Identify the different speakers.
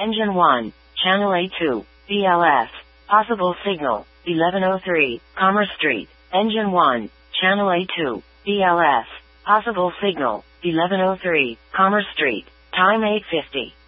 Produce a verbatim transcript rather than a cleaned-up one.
Speaker 1: Engine one, Channel A two, B L S. Possible signal, eleven oh three, Commerce Street. Engine one, Channel A two, B L S. Possible signal, eleven oh three, Commerce Street. Time eight fifty.